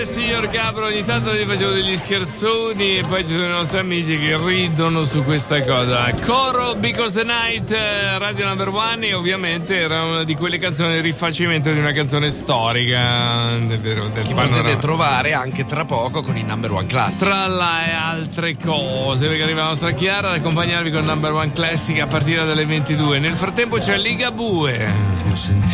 Signor Capro, ogni tanto gli facevo degli scherzoni e poi ci sono i nostri amici che ridono su questa cosa. Coro Because the Night, Radio Number One, e ovviamente era una di quelle canzoni, il rifacimento di una canzone storica del che panorama. potete trovare anche tra poco con i Number One Classics. Tra la e altre cose, perché arriva la nostra Chiara ad accompagnarvi con Number One Classic a partire dalle 22. Nel frattempo c'è Ligabue.